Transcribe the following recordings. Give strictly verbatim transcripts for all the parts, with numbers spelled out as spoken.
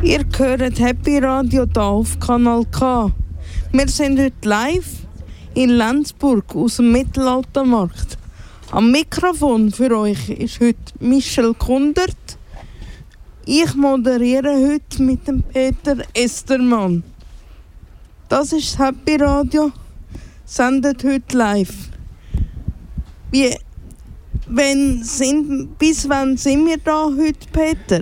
Ihr hört Happy Radio hier auf Kanal K. Wir sind heute live in Lenzburg aus dem Mittelaltermarkt. Am Mikrofon für euch ist heute Michel Kundert. Ich moderiere heute mit dem Peter Estermann. Das ist das Happy Radio, sendet heute live. Wie, wenn sind, bis wann sind wir da heute, Peter?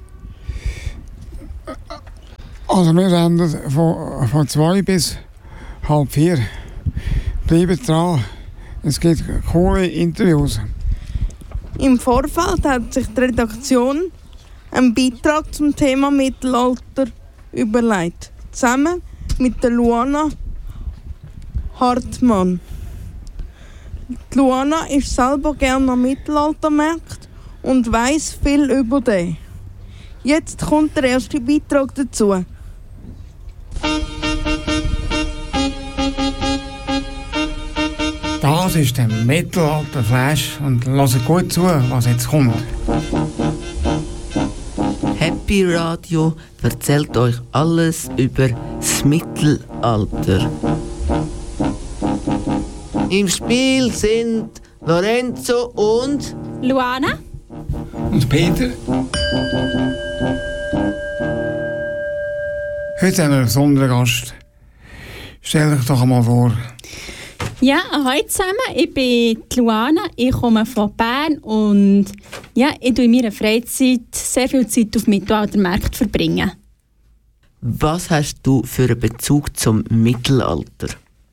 Also wir senden von, von zwei bis halb vier. Bleibt dran, es gibt coole Interviews. Im Vorfeld hat sich die Redaktion einen Beitrag zum Thema Mittelalter überlegt. Zusammen mit der Luana Hartmann. Die Luana ist selber gerne am Mittelaltermarkt und weiss viel über den. Jetzt kommt der erste Beitrag dazu. Das ist der Mittelalter-Flash und hört gut zu, was jetzt kommt. Happy Radio erzählt euch alles über das Mittelalter. Im Spiel sind Lorenzo und Luana und Peter. Heute haben wir einen besonderen Gast. Stell dich doch einmal vor. Ja, hallo zusammen, ich bin Luana, ich komme von Bern und ja, ich verbringe in meiner Freizeit sehr viel Zeit auf Mittelaltermärkten verbringen. Was hast du für einen Bezug zum Mittelalter?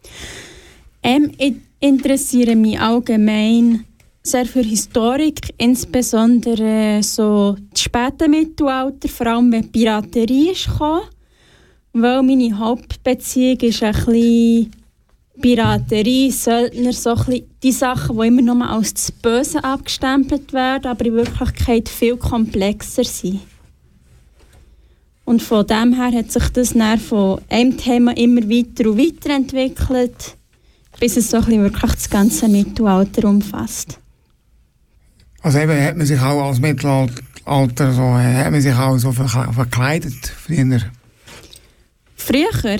Ähm, ich interessiere mich allgemein sehr für Historik, insbesondere so das späte Mittelalter, vor allem wenn die Piraterie kam, weil meine Hauptbeziehung ist ein bisschen Piraterie, Söldner, so ein bisschen die Sachen, die immer nur als das Böse abgestempelt werden, aber in Wirklichkeit viel komplexer sind. Und von dem her hat sich das dann von einem Thema immer weiter und weiter entwickelt, bis es so ein bisschen wirklich das ganze Mittelalter umfasst. Also eben hat man sich auch als Mittelalter so, hat man sich auch so verkleidet früher? Früher?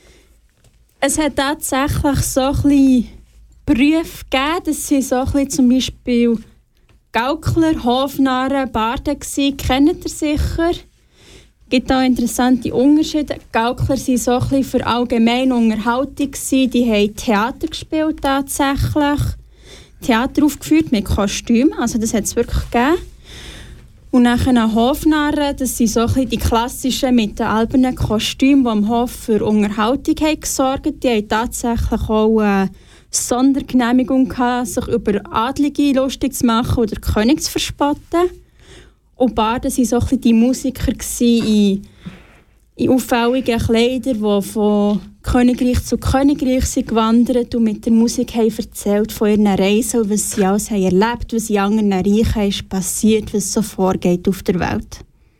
Es hat tatsächlich so ein bisschen Berufe gegeben, das sind so ein bisschen zum Beispiel Gaukler, Hofnarren, Barden gsi, kennt ihr sicher. Es gibt auch interessante Unterschiede. Gaukler waren so ein bisschen für allgemeine Unterhaltung gsi, die haben Theater gespielt tatsächlich. Theater aufgeführt mit Kostümen, also das hat es wirklich gegeben. Und nachher Hofnarren, das sind so ein bisschen die klassischen mit den albernen Kostümen, die am Hof für Unterhaltung haben gesorgt haben. Die haben tatsächlich auch eine Sondergenehmigung gehabt, sich über Adlige lustig zu machen oder König zu verspotten. Und Barden waren so ein bisschen die Musiker in, in auffälligen Kleidern, die von Königreich zu Königreich sind gewandert und mit der Musik haben erzählt von ihren Reisen und was sie alles haben erlebt, was in anderen Reichen ist passiert, was so vorgeht auf der Welt.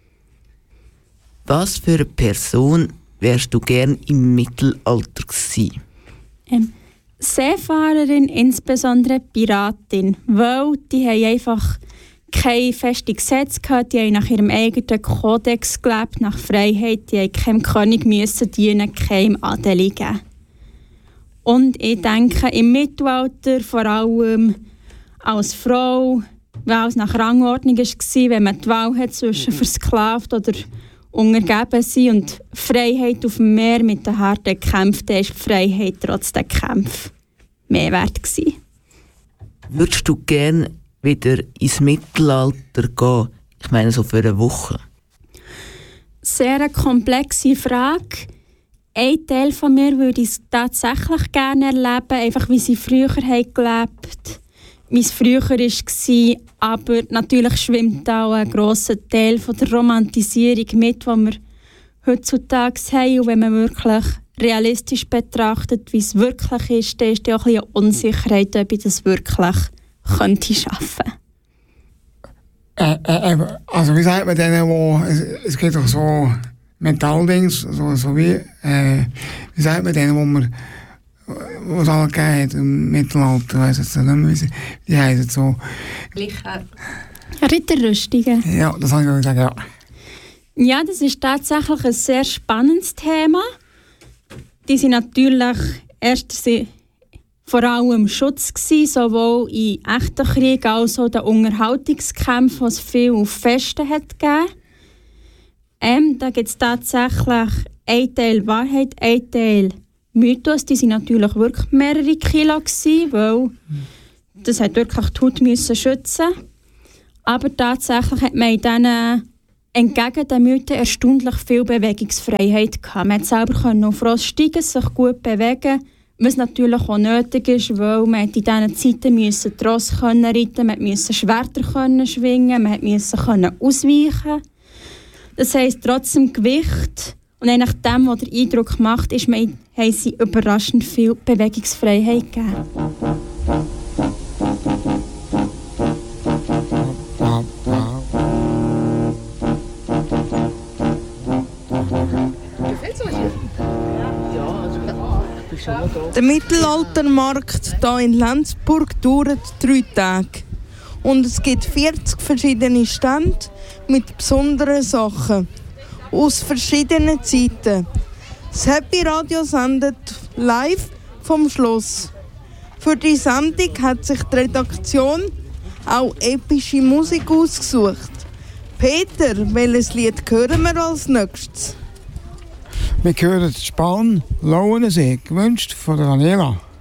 Was für eine Person wärst du gern im Mittelalter gewesen? Ähm, Seefahrerin, insbesondere Piratin, weil die haben einfach keine festen Gesetze gehabt, die haben nach ihrem eigenen Kodex gelebt, nach Freiheit, die haben keinem König müssen dienen, keinem Adeligen. Und ich denke, im Mittelalter, vor allem als Frau, weil es nach Rangordnung war, wenn man die Wahl hat zwischen versklavt oder untergeben sein und Freiheit auf dem Meer mit den harten Kämpfen, dann war die Freiheit trotz der Kämpfe mehr wert gewesen. Würdest du gerne wieder ins Mittelalter gehen? Ich meine, so für eine Woche. Sehr eine komplexe Frage. Ein Teil von mir würde ich tatsächlich gerne erleben, einfach wie sie früher haben gelebt. Wie es früher war, aber natürlich schwimmt auch ein grosser Teil von der Romantisierung mit, die wir heutzutage haben. Und wenn man wirklich realistisch betrachtet, wie es wirklich ist, dann ist ja auch ein bisschen Unsicherheit, ob ich das wirklich könnte schaffen. Äh, äh, also wie sagt man denen, wo es, es gibt doch so Metalldings, so, so wie, äh, wie sagt man denen, wo man was alle gegeben hat im Mittelalter, weiss jetzt nicht mehr, wie die heissen so. Ritterrüstungen. Ja, das habe ich gesagt, ja. Ja, das ist tatsächlich ein sehr spannendes Thema. Die sind natürlich erst vor allem Schutz gewesen, sowohl in echten Kriegen als auch in den Unterhaltungskämpfen, was viel auf Festen hat gegeben. Ähm, da gibt es tatsächlich ein Teil Wahrheit, ein Teil Mythos. Die waren natürlich wirklich mehrere Kilo gewesen, weil das hat wirklich die Haut müssen schützen. Aber tatsächlich hat man in diesen, entgegen den Mythen erstaunlich viel Bewegungsfreiheit gehabt. Man konnte selber auf Ross steigen, sich gut bewegen, was natürlich auch nötig ist, weil man in diesen Zeiten müssen die Ross reiten, man musste Schwerter schwingen, man musste ausweichen. Das heisst, trotzdem Gewicht und je nach dem, was der Eindruck macht, ist man, haben sie überraschend viel Bewegungsfreiheit gegeben. Der Mittelaltermarkt hier in Lenzburg dauert drei Tage. Und es gibt vierzig verschiedene Stände mit besonderen Sachen aus verschiedenen Zeiten. Das Happy Radio sendet live vom Schloss. Für die Sendung hat sich die Redaktion auch epische Musik ausgesucht. Peter, welches Lied hören wir als nächstes? Wir hören Span Lauensee, gewünscht von Daniela.